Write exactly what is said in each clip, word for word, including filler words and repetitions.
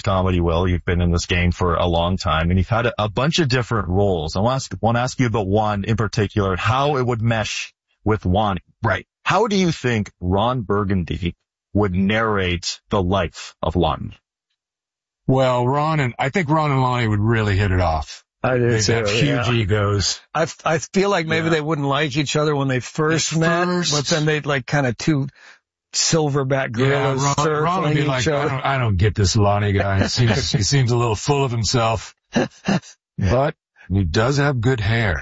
comedy, Will. You've been in this game for a long time, and you've had a, a bunch of different roles. I want to ask, want to ask you about one in particular, how it would mesh with Lonnie. Right. How do you think Ron Burgundy would narrate the life of Lonnie? Well, Ron and, I think Ron and Lonnie would really hit it off. I do They too, have huge yeah. egos. I, I feel like maybe Yeah. they wouldn't like each other when they first At met, first. but then they'd like kind of two silverback gorillas Yeah, Ron, circling Ron would be each like, I other. don't, I don't get this Lonnie guy. He seems, he seems a little full of himself, but he does have good hair.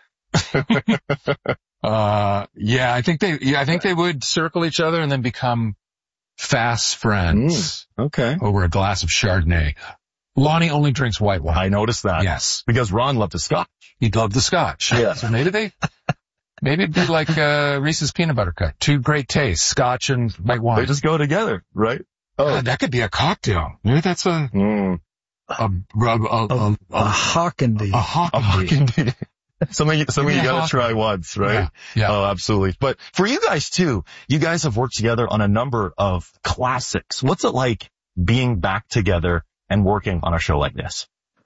uh, yeah, I think they, yeah, I think they would circle each other and then become fast friends Mm, okay. over a glass of Chardonnay. Lonnie only drinks white wine. I noticed that. Yes. Because Ron loved his scotch. He'd love the scotch. Yeah. So maybe they, maybe it'd be like, uh, Reese's peanut butter cup. Two great tastes, scotch and white wine. They just go together, right? God, that could be a cocktail. Maybe that's a, Mm. a, a, a, a, A a, Hockendy. a hawk. A Hockendy. Something, something you Yeah, gotta Hockendy. try once, right? Yeah, yeah. Oh, absolutely. But for you guys too, you guys have worked together on a number of classics. What's it like being back together and working on a show like this?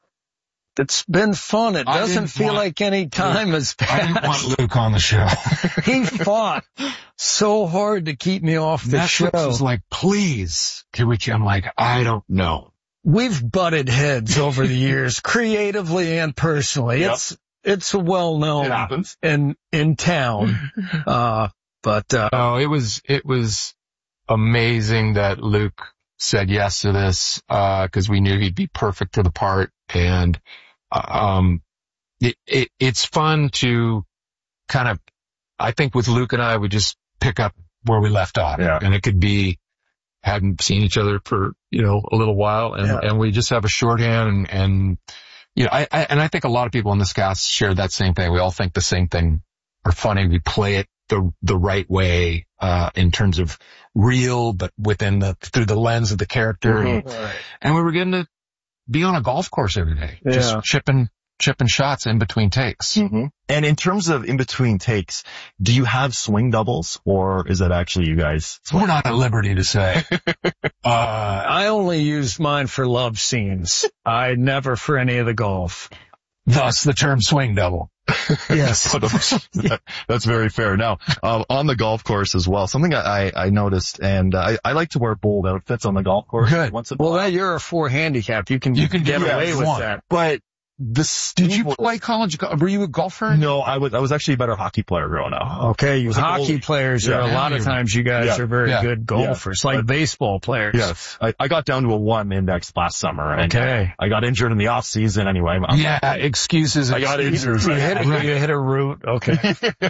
It's been fun. It I doesn't didn't feel want- like any time has I didn't passed. want Luke on the show. He fought so hard to keep me off the Netflix show. was like, please, can we, I'm like, I don't know. We've butted heads over the years, creatively and personally. Yep. It's it's well known It happens. in in town. Uh, but uh, Oh, it was, it was amazing that Luke said yes to this, uh, cause we knew he'd be perfect for the part. And, um, it, it, it's fun to kind of, I think with Luke and I, we just pick up where we left off. Yeah. And it could be, hadn't seen each other for, you know, a little while and, Yeah. and we just have a shorthand and, and, you know, I, I, and I think a lot of people in this cast share that same thing. We all think the same thing are funny. We play it the, the right way, uh, in terms of real, but within the, through the lens of the character. Mhm. And, and we were getting to be on a golf course every day, Yeah. just chipping, chipping shots in between takes. Mm-hmm. And in terms of in between takes, do you have swing doubles or is it actually you guys? We're not at liberty to say, uh, I only used mine for love scenes. I never for any of the golf. thus the term swing double. Yes. That- That's very fair. Now, um, on the golf course as well, something I, I noticed, and uh, I, I like to wear bold outfits on the golf course. Good. Once in a Well, while. that you're a four handicap. You can You can get do away whatever with you want. that. But this Did you play college? go- Were you a golfer? No, I was I was actually a better hockey player growing up. Okay, you Was it hockey gold? players Yeah. are a lot of times you guys Yeah. are very Yeah. good golfers, like But- baseball players. Yes, I, I got down to a one index last summer, and Okay. I got injured in the off season anyway. I'm- Yeah, excuses. I got excuses. injured. You hit, Right. you hit a root. Okay.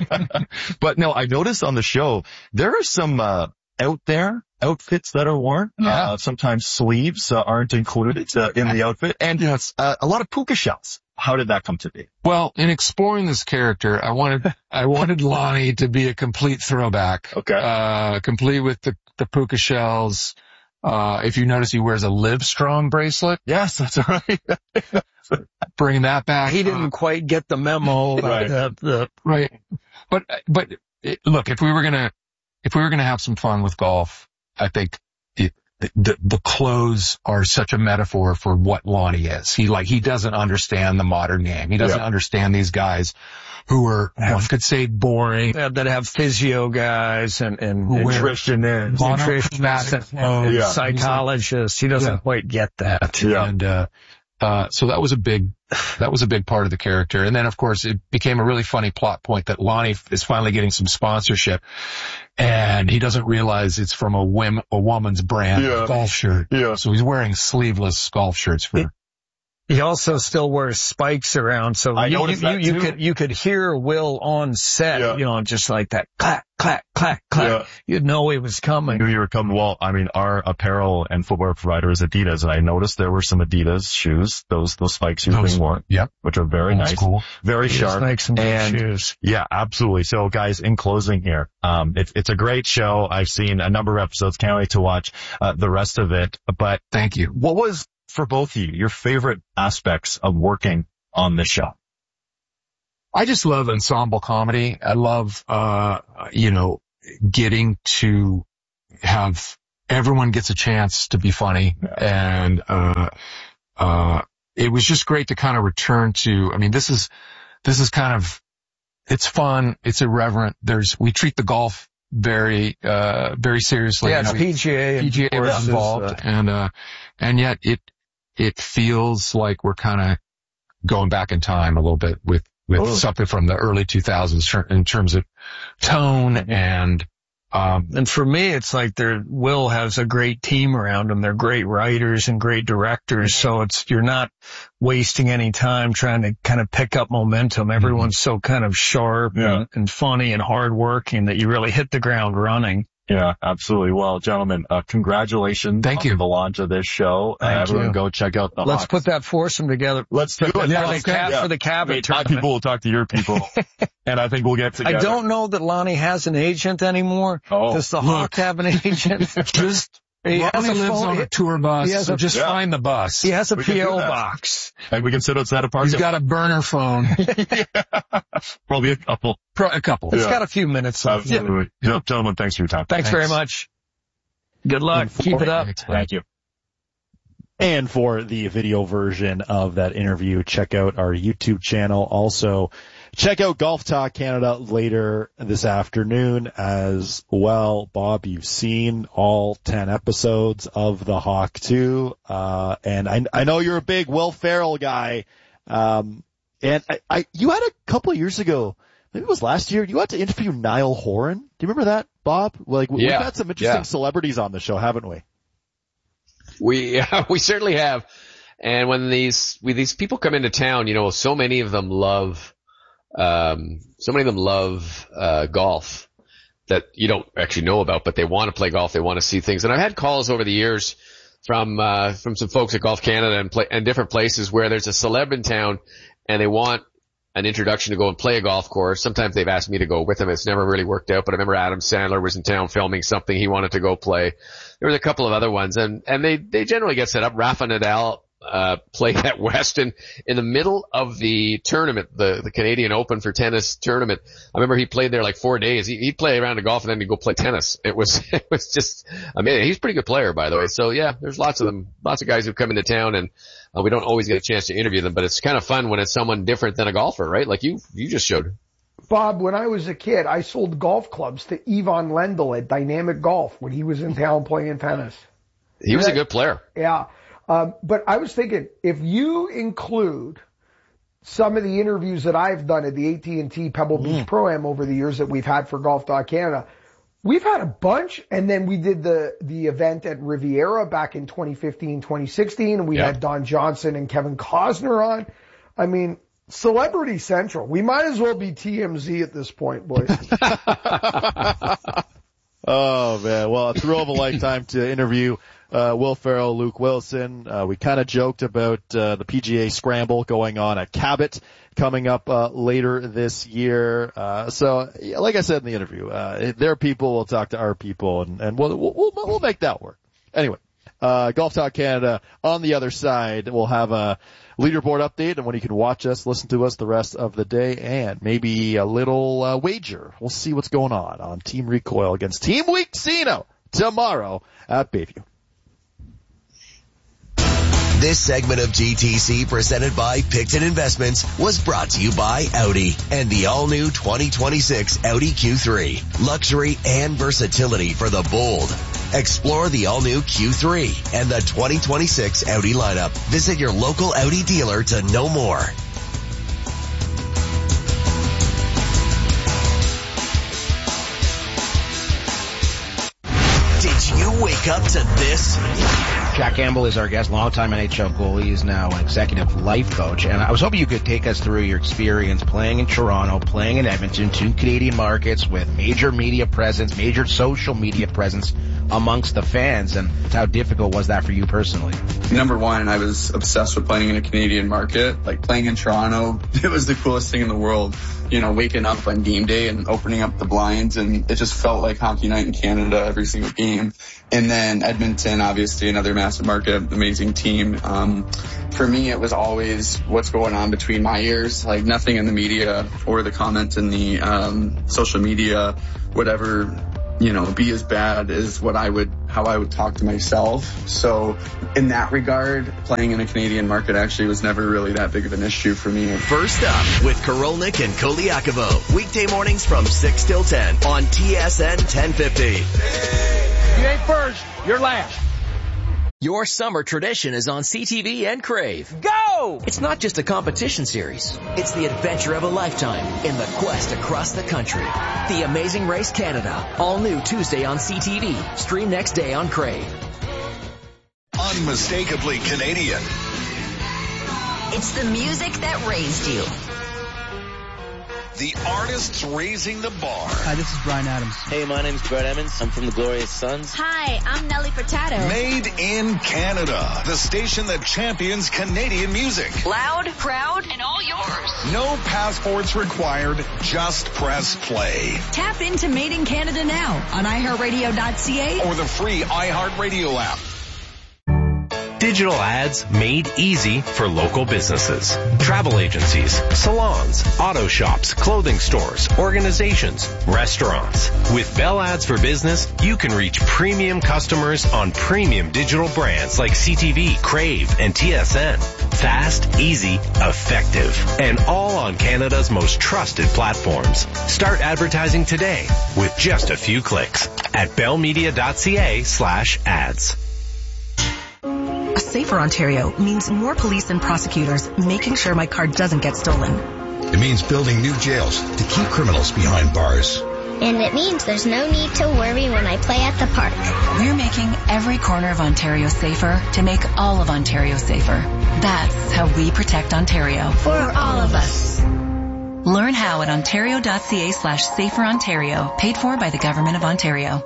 But no, I noticed on the show there are some uh, out there outfits that are worn. Yeah. Uh, sometimes sleeves uh, aren't included uh, in the outfit, and Yes. uh, a lot of puka shells. How did that come to be? Well, in exploring this character, I wanted, I wanted Lonnie to be a complete throwback. Okay. Uh, complete with the, the puka shells. Uh, if you notice, he wears a Live Strong bracelet, Yes, that's right. bringing that back. He didn't quite get the memo about Right. the, the Right. But, but it, look, if we were gonna, if we were gonna have some fun with golf, I think it, the, the, the clothes are such a metaphor for what Lonnie is. He like, he doesn't understand the modern game. He doesn't Yeah. understand these guys who are, one could say boring. that that have physio guys and, and, Who and wear nutritionists, monochromatic nutritionists and, clothes. and Yeah. psychologists. He doesn't Yeah. quite get that. Yeah. And, uh, uh, so that was a big, that was a big part of the character. And then of course it became a really funny plot point that Lonnie is finally getting some sponsorship and he doesn't realize it's from a whim, a woman's brand Yeah. golf shirt. Yeah. So he's wearing sleeveless golf shirts for, He also still wears spikes around, so I you, noticed you, that you too. could you could hear Will on set, Yeah. you know, just like that clack clack clack clack. Yeah. You'd know he was I coming. knew you were coming. Well, I mean, our apparel and footwear provider is Adidas, and I noticed there were some Adidas shoes, those those spike shoes Those- being worn, yep. which are very That's nice, cool. very Just sharp. make some good and shoes. yeah, absolutely. So guys, in closing here, um, it's, it's a great show. I've seen a number of episodes. Can't wait to watch uh, the rest of it. But Thank you. what was, for both of you, your favorite aspects of working on this show? I just love ensemble comedy. I love, uh, you know, getting to have everyone gets a chance to be funny. And, uh, it was just great to kind of return to, I mean, this is, this is kind of, it's fun. It's irreverent. There's, we treat the golf very, uh, very seriously. Yeah, you know, it's P G A. P G A was involved. Uh, and, uh, and yet it, it feels like we're kind of going back in time a little bit with, with oh. something from the early two thousands in terms of tone and, Um, and for me, it's like their Will has a great team around them. They're great writers and great directors. So it's, you're not wasting any time trying to kind of pick up momentum. Everyone's mm-hmm. so kind of sharp yeah. and, and funny and hardworking that you really hit the ground running. Yeah, absolutely. Well, gentlemen, uh, congratulations. Thank you. On the launch of this show. Thank uh, everyone you. go check out the Let's Hawks. put that foursome together. Let's do it. For, yeah, the, cab, yeah. for the cabin. My people will talk to your people. And I think we'll get together. I don't know that Lonnie has an agent anymore. Oh, Does the Hawk have an agent? Just, he Lonnie lives phone. on a tour bus, so a, just yeah. find the bus. He has a we P O box. And we can sit outside a park. He's got a burner phone. yeah. Probably a couple. Pro, a couple. It's yeah. got a few minutes left. Absolutely. Yeah. Yeah, gentlemen, thanks for your time. Thanks, thanks. very much. Good luck. Keep it up. Thank you. And for the video version of that interview, check out our YouTube channel. Also, check out Golf Talk Canada later this afternoon as well. Bob, you've seen all ten episodes of The Hawk two. Uh, and I, I know you're a big Will Ferrell guy. Um, and I, I, you had a couple of years ago, maybe it was last year, you had to interview Niall Horan. Do you remember that, Bob? Like, yeah, we've had some interesting yeah. celebrities on the show, haven't we? We, yeah, we certainly have. And when these, when these people come into town, you know, so many of them love, um, so many of them love, uh, golf that you don't actually know about, but they want to play golf. They want to see things. And I've had calls over the years from, uh, from some folks at Golf Canada and play, and different places where there's a celeb in town and they want an introduction to go and play a golf course. Sometimes they've asked me to go with them. It's never really worked out, but I remember Adam Sandler was in town filming something. He wanted to go play. There was a couple of other ones, and, and they, they generally get set up. Rafa Nadal, uh, played at Weston in the middle of the tournament, the, the Canadian Open for tennis tournament. I remember he played there like four days. He, he'd play around to golf and then he'd go play tennis. It was, it was just amazing. He's a pretty good player, by the way. So yeah, there's lots of them, lots of guys who come into town and, Uh, we don't always get a chance to interview them, but it's kind of fun when it's someone different than a golfer, right? Like you, you just showed. Bob, when I was a kid, I sold golf clubs to Yvonne Lendl at Dynamic Golf when he was in town playing tennis. He was a good player. Yeah. Um, but I was thinking, if you include some of the interviews that I've done at the A T and T Pebble Beach mm. Pro-Am over the years that we've had for Golf Canada, we've had a bunch, and then we did the, the event at Riviera back in twenty fifteen, twenty sixteen, and we yeah. had Don Johnson and Kevin Costner on. I mean, Celebrity Central. We might as well be T M Z at this point, boys. Oh, man. Well, a thrill of a lifetime to interview uh Will Ferrell, Luke Wilson. Uh, we kind of joked about uh, the P G A Scramble going on at Cabot coming up uh later this year. Uh So, like I said in the interview, uh their people will talk to our people, and, and we'll, we'll, we'll make that work. Anyway, uh Golf Talk Canada on the other side. We'll have a leaderboard update and when you can watch us, listen to us the rest of the day, and maybe a little uh, wager. We'll see what's going on on Team Recoil against Team Weak Casino tomorrow at Bayview. This segment of G T C presented by Picton Investments was brought to you by Audi and the all-new twenty twenty-six Audi Q three. Luxury and versatility for the bold. Explore the all-new Q three and the twenty twenty-six Audi lineup. Visit your local Audi dealer to know more. Did you wake up to this? Jack Campbell is our guest, longtime N H L goalie. He's now an executive life coach. And I was hoping you could take us through your experience playing in Toronto, playing in Edmonton, two Canadian markets with major media presence, major social media presence amongst the fans. And how difficult was that for you personally? Number one, I was obsessed with playing in a Canadian market. Like playing in Toronto, it was the coolest thing in the world. You know, waking up on game day and opening up the blinds, and it just felt like hockey night in Canada every single game. And then Edmonton, obviously another massive market, amazing team. Um, for me, it was always what's going on between my ears, like nothing in the media or the comments in the um, social media, whatever you know, be as bad as what I would, how I would talk to myself. So in that regard, playing in a Canadian market actually was never really that big of an issue for me. First Up with Korolnik and Koliakovo. Weekday mornings from six till ten on T S N ten fifty. You ain't first, you're last. Your summer tradition is on C T V and Crave. Go! It's not just a competition series. It's the adventure of a lifetime in the quest across the country. The Amazing Race Canada. All new Tuesday on C T V. Stream next day on Crave. Unmistakably Canadian. It's the music that raised you. The artists raising the bar. Hi, this is Bryan Adams. Hey, my name's Brett Emmons. I'm from the Glorious Sons. Hi, I'm Nelly Furtado. Made in Canada. The station that champions Canadian music. Loud, proud, and all yours. No passports required. Just press play. Tap into Made in Canada now on i heart radio dot c a or the free iHeartRadio app. Digital ads made easy for local businesses. Travel agencies, salons, auto shops, clothing stores, organizations, restaurants. With Bell Ads for Business, you can reach premium customers on premium digital brands like C T V, Crave, and T S N. Fast, easy, effective, and all on Canada's most trusted platforms. Start advertising today with just a few clicks at bellmedia dot c a slash ads. A safer Ontario means more police and prosecutors making sure my car doesn't get stolen. It means building new jails to keep criminals behind bars. And it means there's no need to worry when I play at the park. We're making every corner of Ontario safer to make all of Ontario safer. That's how we protect Ontario. For all of us. Learn how at ontario dot c a slash safer Ontario. Paid for by the Government of Ontario.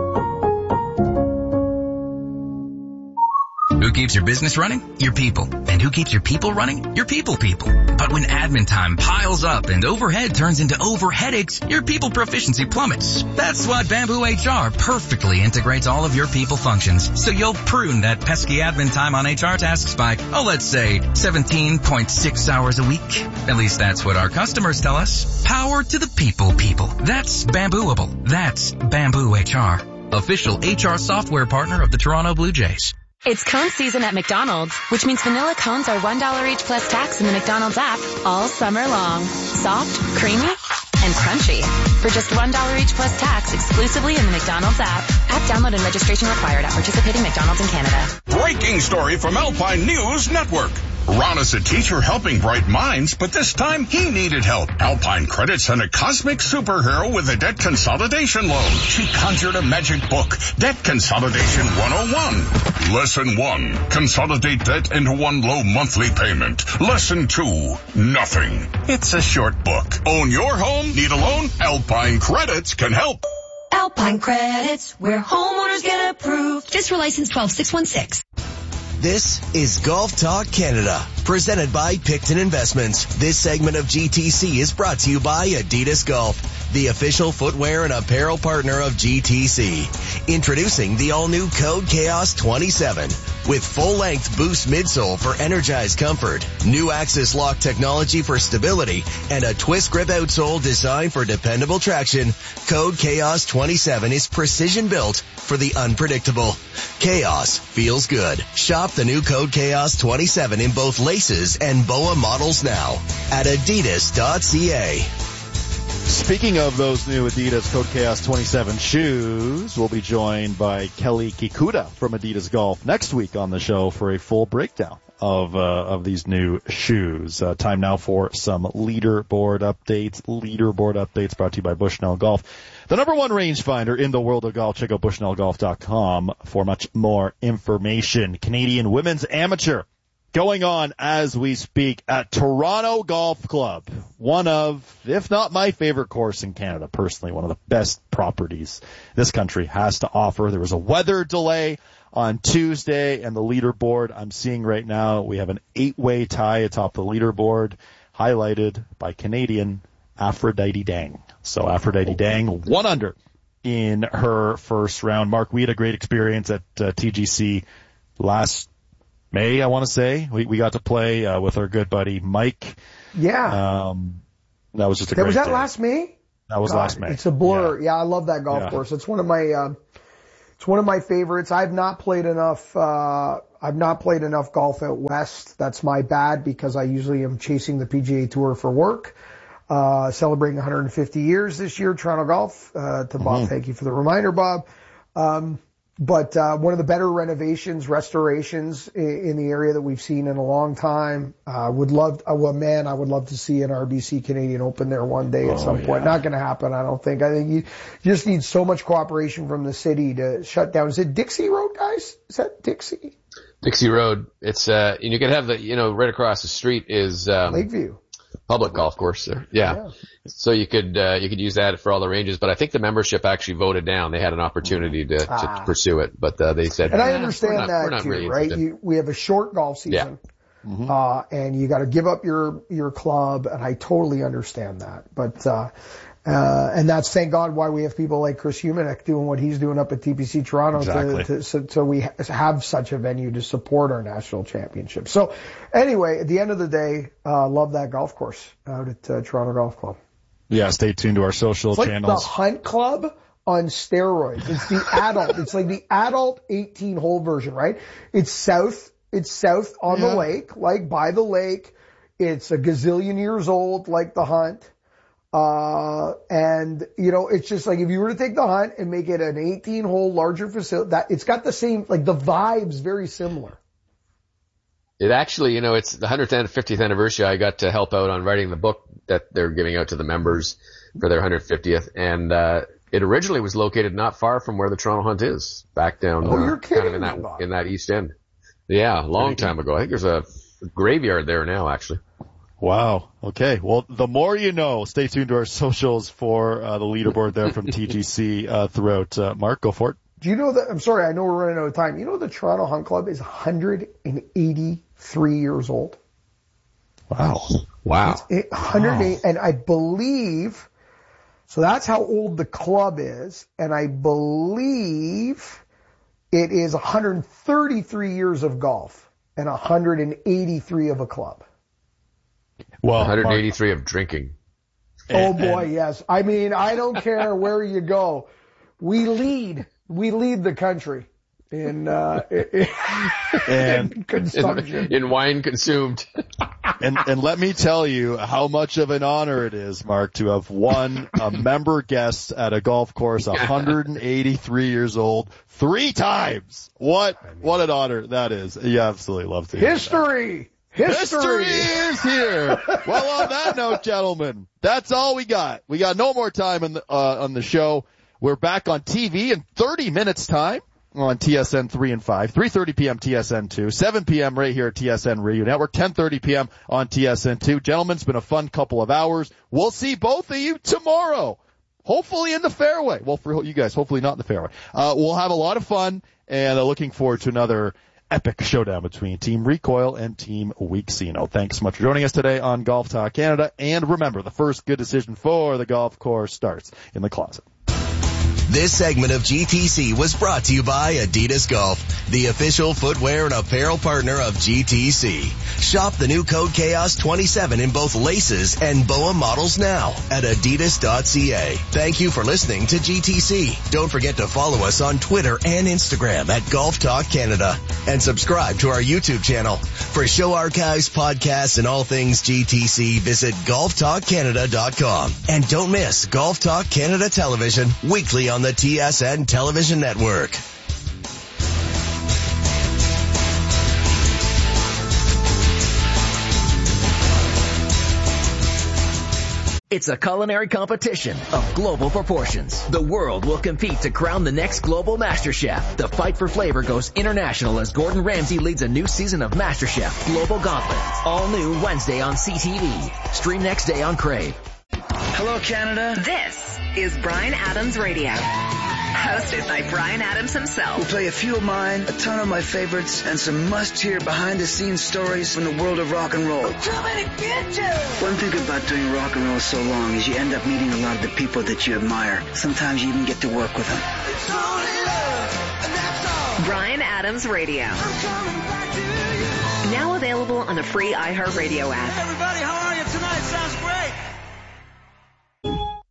Who keeps your business running? Your people. And who keeps your people running? Your people people. But when admin time piles up and overhead turns into over headaches, your people proficiency plummets. That's why Bamboo H R perfectly integrates all of your people functions. So you'll prune that pesky admin time on H R tasks by, oh, let's say seventeen point six hours a week. At least that's what our customers tell us. Power to the people people. That's Bambooable. That's Bamboo H R. Official H R software partner of the Toronto Blue Jays. It's cone season at McDonald's, which means vanilla cones are one dollar each plus tax in the McDonald's app all summer long. Soft, creamy, and crunchy. For just one dollar each plus tax exclusively in the McDonald's app. App download and registration required at participating McDonald's in Canada. Breaking story from Alpine News Network. Ron is a teacher helping bright minds, but this time he needed help. Alpine Credit sent a cosmic superhero with a debt consolidation loan. She conjured a magic book, Debt Consolidation one oh one. Lesson one, consolidate debt into one low monthly payment. Lesson two, nothing. It's a short book. Own your home? Need a loan? Alpine Credits can help. Alpine Credits, where homeowners get approved. Just for license twelve six one six. This is Golf Talk Canada, presented by Picton Investments. This segment of G T C is brought to you by Adidas Golf, the official footwear and apparel partner of G T C. Introducing the all-new Code Chaos twenty-seven with full-length Boost midsole for energized comfort, new Axis Lock technology for stability, and a twist grip outsole designed for dependable traction. Code Chaos twenty-seven is precision-built for the unpredictable. Chaos feels good. Shop the new Code Chaos twenty-seven in both laces and B O A models now at adidas dot c a. Speaking of those new Adidas Code Chaos twenty-seven shoes, we'll be joined by Kelly Kikuta from Adidas Golf next week on the show for a full breakdown of uh, of these new shoes. Uh, time now for some leaderboard updates. Leaderboard updates brought to you by Bushnell Golf, the number one rangefinder in the world of golf. Check out bushnell golf dot com for much more information. Canadian Women's Amateur going on as we speak at Toronto Golf Club. One of, if not my favorite course in Canada, personally, one of the best properties this country has to offer. There was a weather delay on Tuesday, and the leaderboard I'm seeing right now, we have an eight-way tie atop the leaderboard, highlighted by Canadian Aphrodite Dang. So Aphrodite Dang, one under in her first round. Mark, we had a great experience at uh, T G C last May, I want to say. We we got to play uh, with our good buddy Mike. Yeah. Um, that was just a that great Was that day. last May? That was God, last May. It's a blur. Yeah, yeah I love that golf yeah. course. It's one of my, uh, it's one of my favorites. I've not played enough, uh, I've not played enough golf out west. That's my bad because I usually am chasing the P G A Tour for work. Uh, celebrating one hundred fifty years this year, Toronto Golf, uh, to Bob. Mm-hmm. Thank you for the reminder, Bob. Um, but, uh, one of the better renovations, restorations in, in the area that we've seen in a long time. Uh, would love, uh, well, man, I would love to see an R B C Canadian Open there one day at oh, some point. Yeah. Not going to happen, I don't think. I think you, you just need so much cooperation from the city to shut down. Is it Dixie Road, guys? Is that Dixie? Dixie Road. It's, uh, and you could have the, you know, right across the street is, um, Lakeview. Public golf course there. Yeah. yeah. So you could, uh, you could use that for all the ranges, but I think the membership actually voted down. They had an opportunity to, ah. to pursue it, but, uh, they said, and eh, I understand not, that too, really right? You, we have a short golf season. Yeah. Mm-hmm. Uh, and you got to give up your, your club, and I totally understand that. But, uh, uh, and that's, thank God, why we have people like Chris Humanek doing what he's doing up at T P C Toronto exactly. to, to, so, so we ha- have such a venue to support our national championship. So anyway, at the end of the day, uh, love that golf course out at uh, Toronto Golf Club. Yeah, stay tuned to our social it's channels. Like the Hunt Club on steroids. It's the adult. It's like the adult eighteen hole version, right? It's south. It's south on yeah. the lake, like by the lake. It's a gazillion years old, like the Hunt. Uh, and, you know, it's just like if you were to take the Hunt and make it an eighteen hole larger facility, that it's got the same, like the vibes very similar. It actually, you know, it's the one hundred fiftieth anniversary. I got to help out on writing the book that they're giving out to the members for their one hundred fiftieth. And, uh, it originally was located not far from where the Toronto Hunt is, back down, oh, uh, you're kidding kind of in that, me, in that east end. Yeah, a long time ago. I think there's a graveyard there now, actually. Wow. Okay. Well, the more you know. Stay tuned to our socials for uh, the leaderboard there from T G C uh, throughout. Uh, Mark, go for it. Do you know that? I'm sorry, I know we're running out of time. You know the Toronto Hunt Club is one hundred eighty-three years old. Wow. Wow. It's one hundred eight, wow. And I believe, so that's how old the club is, and I believe it is one hundred thirty-three years of golf and one hundred eighty-three of a club. Well, one hundred eighty-three Mark, of drinking. Oh boy, and, yes. I mean, I don't care where you go. We lead. We lead the country in, uh, in, and, in consumption. In, in wine consumed. and, and let me tell you how much of an honor it is, Mark, to have won a member guest at a golf course, one hundred eighty-three years old, three times. What, what an honor that is. You absolutely love to hear History! That. History. History is here. Well, on that note, gentlemen, that's all we got. We got no more time on the, uh, on the show. We're back on T V in thirty minutes time on T S N three and five, three thirty p.m. T S N two, seven p.m. right here at T S N Radio Network, ten thirty p.m. on T S N two. Gentlemen, it's been a fun couple of hours. We'll see both of you tomorrow. Hopefully in the fairway. Well, for you guys, hopefully not in the fairway. Uh, we'll have a lot of fun and uh, looking forward to another epic showdown between Team Recoil and Team Weeksino. Thanks so much for joining us today on Golf Talk Canada. And remember, the first good decision for the golf course starts in the closet. This segment of G T C was brought to you by Adidas Golf, the official footwear and apparel partner of G T C. Shop the new Code Chaos twenty-seven in both laces and B O A models now at adidas dot c a. Thank you for listening to G T C. Don't forget to follow us on Twitter and Instagram at Golf Talk Canada and subscribe to our YouTube channel. For show archives, podcasts, and all things G T C, visit golf talk canada dot com. And don't miss Golf Talk Canada Television weekly on the T S N Television Network. It's a culinary competition of global proportions. The world will compete to crown the next global Master Chef. The fight for flavor goes international as Gordon Ramsay leads a new season of Master Chef Global Gauntlet. All new Wednesday on C T V. Stream next day on Crave. Hello, Canada. This is Bryan Adams Radio. Hosted by Bryan Adams himself. We'll play a few of mine, a ton of my favorites, and some must-hear behind-the-scenes stories from the world of rock and roll. Too many bitches! One thing about doing rock and roll so long is you end up meeting a lot of the people that you admire. Sometimes you even get to work with them. It's only love, and that's all. Bryan Adams Radio. I'm coming back to you. Now available on the free iHeartRadio app. Hey everybody, how are you tonight? Sounds great.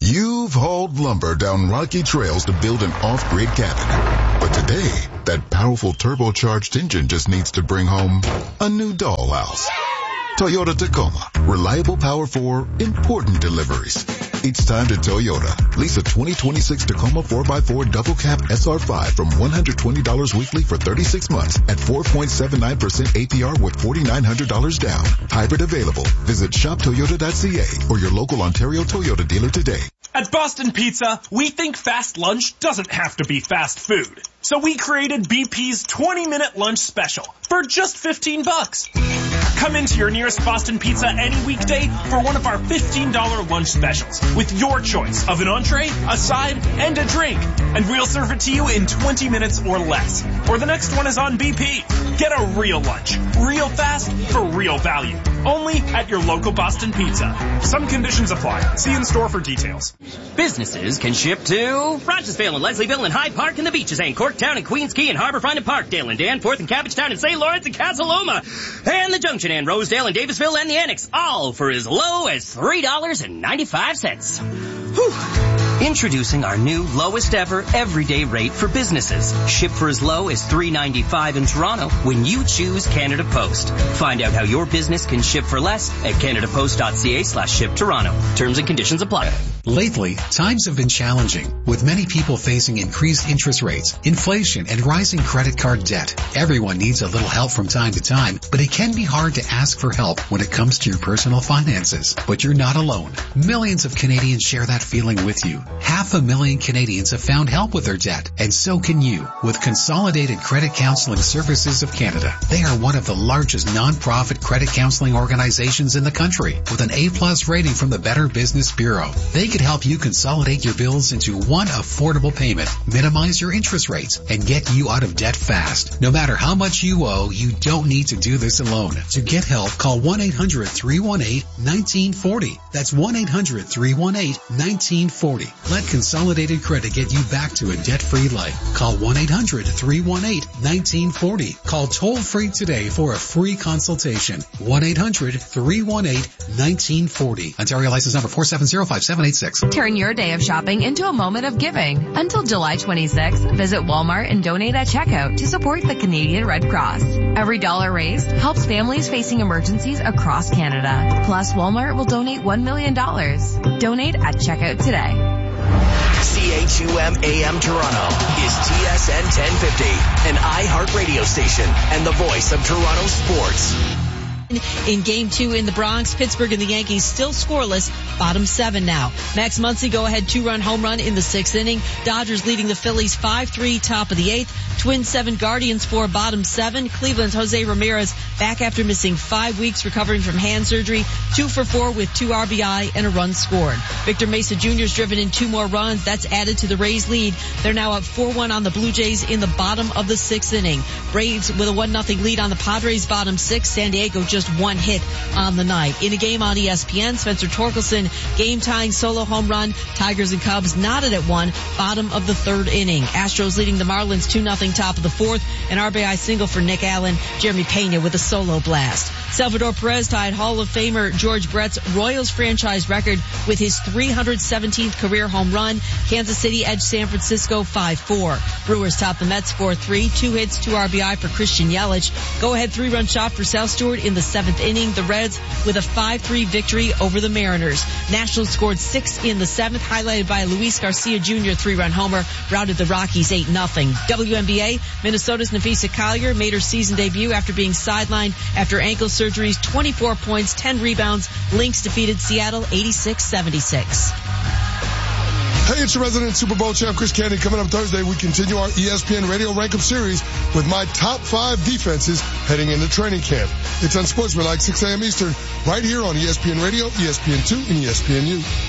You've hauled lumber down rocky trails to build an off-grid cabin. But today, that powerful turbocharged engine just needs to bring home a new dollhouse. Toyota Tacoma. Reliable power for important deliveries. It's time to Toyota. Lease a twenty twenty-six Tacoma four by four double cab S R five from one hundred twenty dollars weekly for thirty-six months at four point seven nine percent A P R with four thousand nine hundred dollars down. Hybrid available. Visit shop toyota dot c a or your local Ontario Toyota dealer today. At Boston Pizza, we think fast lunch doesn't have to be fast food. So we created B P's twenty minute lunch special for just fifteen bucks. Come into your nearest Boston Pizza any weekday for one of our fifteen dollars lunch specials with your choice of an entree, a side, and a drink. And we'll serve it to you in twenty minutes or less. Or the next one is on B P. Get a real lunch, real fast, for real value. Only at your local Boston Pizza. Some conditions apply. See in store for details. Businesses can ship to Rochesville and Leslieville and Hyde Park and the Beaches and Corktown and Queens Quay and Harbourfront and Parkdale and Danforth and Cabbagetown and Saint Lawrence and Casa Loma and the Junction and Rosedale and Davisville and the Annex, all for as low as three dollars and ninety-five cents. Whew. Introducing our new lowest ever everyday rate for businesses. Ship for as low as three dollars and ninety-five cents in Toronto when you choose Canada Post. Find out how your business can ship for less at canadapost.ca slash ship Toronto. Terms and conditions apply. Lately, times have been challenging, with many people facing increased interest rates, inflation, and rising credit card debt. Everyone needs a little help from time to time, but it can be hard to ask for help when it comes to your personal finances. But you're not alone. Millions of Canadians share that feeling with you. Half a million Canadians have found help with their debt, and so can you with Consolidated Credit Counseling Services of Canada. They are one of the largest non-profit credit counseling organizations in the country, with an A-plus rating from the Better Business Bureau. They can help you consolidate your bills into one affordable payment, minimize your interest rates, and get you out of debt fast. No matter how much you owe, you don't need to do this alone. To get help, call one eight hundred three one eight one nine four zero. That's one eight hundred three one eight one nine four zero. Let Consolidated Credit get you back to a debt-free life. Call one eight hundred three one eight one nine four zero. Call toll-free today for a free consultation. one eight hundred three one eight one nine four zero. Ontario license number four seven zero five seven eight six. Turn your day of shopping into a moment of giving. Until July twenty-sixth, visit Walmart and donate at checkout to support the Canadian Red Cross. Every dollar raised helps families facing emergencies across Canada. Plus, Walmart will donate one million dollars. Donate at checkout today. C H U M A M Toronto is T S N ten fifty, an iHeart radio station and the voice of Toronto sports. In game two in the Bronx, Pittsburgh and the Yankees still scoreless, bottom seven now. Max Muncy go-ahead two-run home run in the sixth inning. Dodgers leading the Phillies five three, top of the eighth. Twins seven, Guardians four, bottom seven. Cleveland's Jose Ramirez back after missing five weeks recovering from hand surgery. Two for four with two R B I and a run scored. Victor Mesa Junior's driven in two more runs. That's added to the Rays' lead. They're now up four one on the Blue Jays in the bottom of the sixth inning. Braves with a one nothing lead on the Padres, bottom six. San Diego just one hit on the night. In a game on E S P N, Spencer Torkelson game-tying solo home run. Tigers and Cubs knotted at one, bottom of the third inning. Astros leading the Marlins two nothing, top of the fourth. An R B I single for Nick Allen. Jeremy Pena with a solo blast. Salvador Perez tied Hall of Famer George Brett's Royals franchise record with his three hundred seventeenth career home run. Kansas City edged San Francisco five four. Brewers top the Mets four three. Two hits, two R B I for Christian Yelich. Go-ahead three-run shot for Sal Stewart in the seventh inning. The Reds with a five three victory over the Mariners. Nationals scored six in the seventh, highlighted by a Luis Garcia Junior three-run homer, routed the Rockies eight nothing. W N B A, Minnesota's Nafisa Collier made her season debut after being sidelined after ankle surgeries. twenty-four points, ten rebounds. Lynx defeated Seattle eighty-six seventy-six. Hey, it's your resident Super Bowl champ, Chris Candy. Coming up Thursday, we continue our E S P N Radio Rank-Up series with my top five defenses heading into training camp. It's Unsportsmanlike, six a.m. Eastern, right here on E S P N Radio, E S P N two, and E S P N U.